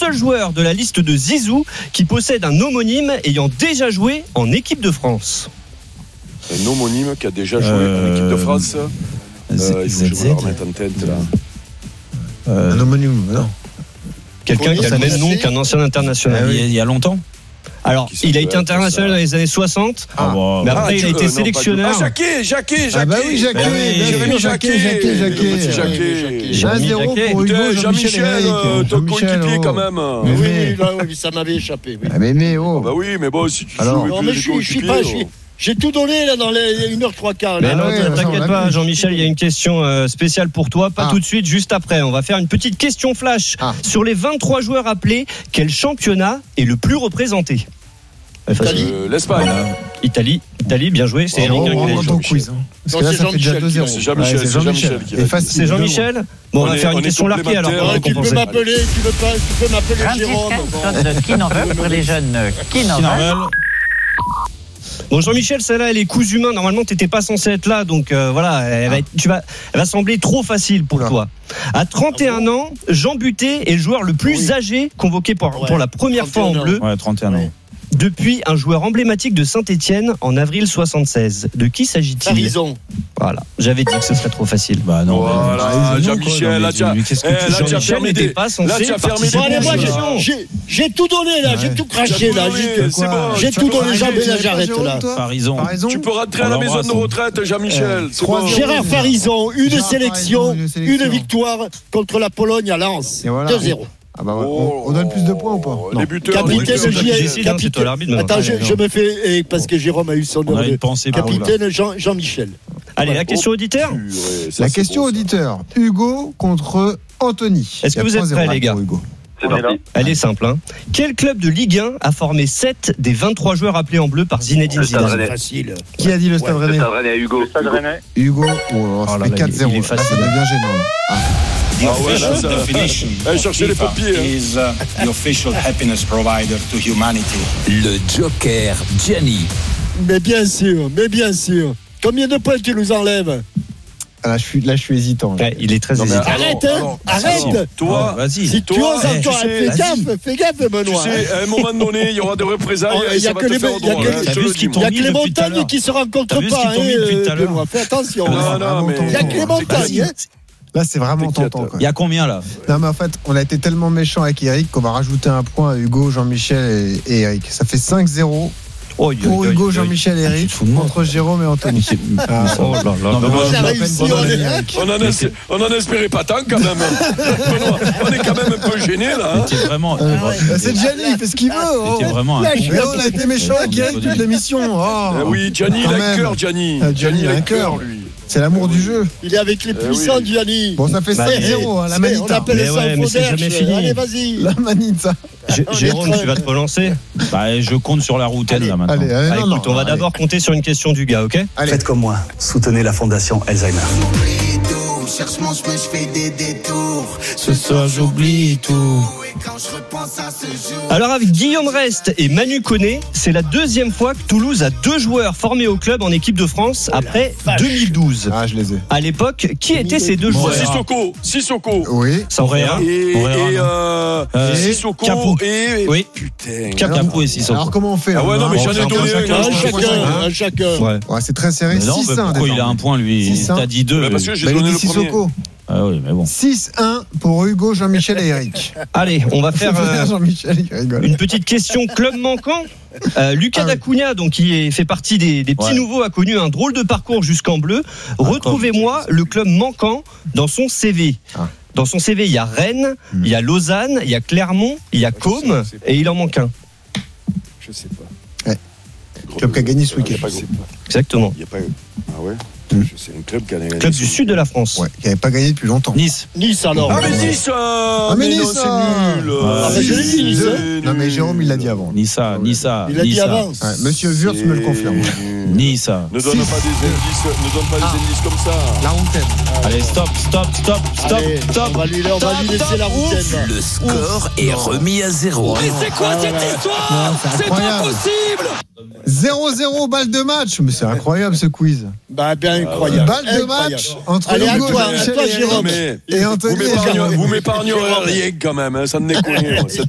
seul joueur de la liste de Zizou qui possède un homonyme ayant déjà joué en équipe de France. Un homonyme qui a déjà joué en équipe de France. Il faut que je me le remette en tête là. Un homonyme, non. Quelqu'un qui a le même nom qu'un ancien international. Il y a longtemps. Alors, il a été international dans les années 60, mais après il a été sélectionneur. Jacquet. Ah bah oui, Jacquet. Jacquet. 1-0 pour Hugo, Jean-Michel, ton coéquipier quand même. Oui, ça m'avait échappé. Oui. Mais oh. Bah oui, mais bon, si tu joues. Non, mais je suis pas. J'ai tout donné là dans les 1h03. Mais non, t'inquiète pas, Jean-Michel, il y a une question spéciale pour toi. Pas tout de suite, juste après. On va faire une petite question flash sur les 23 joueurs appelés. Quel championnat est le plus représenté? L'Espagne. Italie, bien joué. C'est Eric ton quiz. Parce que là, ça fait déjà 2-0. C'est Jean-Michel. C'est Jean-Michel. Bon, on va faire une question larguée alors. Tu peux m'appeler Jérôme. Qui n'en veut pour les jeunes qui n'en veulent. Bon, Jean-Michel, celle-là, elle est cousu main. Normalement, t'étais pas censé être là, donc voilà, elle va sembler trop facile pour toi. À 31 ans, Jean Buté est le joueur le plus âgé convoqué pour la première fois en bleu. Ouais, 31 ans. Depuis un joueur emblématique de Saint-Etienne en avril 76. De qui s'agit-il? Farison. Voilà, j'avais dit que ce serait trop facile. Bah non. Voilà, Jean-Michel, là, tu as fermé des. Là, tu as fermé des. J'ai tout donné là, j'ai tout craché là. J'ai tout donné, j'arrête là. Farison. Tu peux rentrer à la maison de retraite, Jean-Michel. Gérard Farison, une sélection, une victoire contre la Pologne à Lens. 2-0. Ah bah ouais. On donne plus de points ou pas? Les buteurs. Capitaine. Attends, je me fais parce que Jérôme a eu son heure. Capitaine Jean-Michel. Allez, la question auditeur. La question auditeur. Hugo contre Anthony. Est-ce que vous êtes prêts, les gars? C'est parti. Elle est simple. Quel club de Ligue 1 a formé 7 des 23 joueurs appelés en bleu par Zinedine Zidane? Facile. Qui a dit le Stade Rennais? Le Stade Rennais à Hugo. Hugo. Ça fait 4-0. Ça devient gênant. Cherchez les papiers. Le Joker Gianni. Mais bien sûr. Combien de points tu nous enlèves? Là, je suis hésitant. Ouais, il est très hésitant. Arrête. Toi, vas-y. Si tu oses encore, fais gaffe, Benoît. Tu sais, à un moment donné, il y aura des représailles. Il y a que les montagnes qui se rencontrent pas. Benoît, fais attention. Il y a que les montagnes. Là, c'est vraiment tentant. Il y a combien là? Non, mais en fait, on a été tellement méchant avec Eric qu'on va rajouter un point à Hugo, Jean-Michel et Eric. Ça fait 5 0 pour Hugo, Jean-Michel et Eric contre Jérôme et Anthony. On en espérait pas tant quand même. On est quand même un peu gênés là. C'est Gianni, il fait ce qu'il veut. On a été méchant avec Eric toute l'émission. Oui, Gianni, il a un cœur, Gianni. Gianni a un cœur, lui. C'est l'amour du jeu. Il est avec les puissants, Gianni. Bon, ça fait 5-0, la Manita. On appelle ça un faux fini. Allez, vas-y. La Manita. Jérôme, tu vas te relancer? Je compte sur la routaine là maintenant. Allez, écoute, on va d'abord compter sur une question du gars, ok? Faites comme moi, soutenez la fondation Alzheimer. Ce soir j'oublie tout. Alors avec Guillaume Rest et Manu Koné, c'est la deuxième fois que Toulouse a 2 joueurs formés au club en équipe de France après 2012. Je les ai. À l'époque, qui étaient ces 2 joueurs? Sissoko. Oui. Sans-Réa. Et Sissoko. Et oui. Putain. Capou et Sissoko. Alors comment on fait? Non, mais j'en ai donné un chacun. Ouais, c'est très serré. 6-1. Pourquoi il a un point lui? T'as dit 2. Parce que j'ai donné le premier. Ah oui, mais bon. 6-1 pour Hugo, Jean-Michel et Eric. Allez, on va faire Jean-Michel, il rigole. une petite question club manquant. Lucas Dacunia, donc qui fait partie des petits nouveaux, a connu un drôle de parcours jusqu'en bleu. Retrouvez-moi le club manquant dans son CV. Dans son CV, il y a Rennes, il y a Lausanne, il y a Clermont, il y a Côme, et il en manque un. Je sais pas. Club qui a gagné ce week-end. Exactement. Il n'y a pas eu. Ah ouais. C'est un club qui a gagné. Club du sud de la France. Ouais, qui n'avait pas gagné depuis longtemps. Nice alors. Ah mais Nice. Mais non, Nice, c'est nul. Je l'ai dit, Nice. Non mais Jérôme il l'a dit avant. Nice. Il l'a dit avant. Monsieur Wurtz me le confirme. Nice. Ne donne pas des indices comme ça. La routaine. Allez, stop. Allez, on va lui laisser la routaine. Le score est remis à 0. Mais c'est quoi cette histoire? C'est pas possible. 0-0 balle de match. Mais c'est incroyable ce quiz. Bien incroyable. Balle de match entre Hugo, Jean-Michel et Anthony. Vous m'épargnerez rien quand même, ça ne déconne.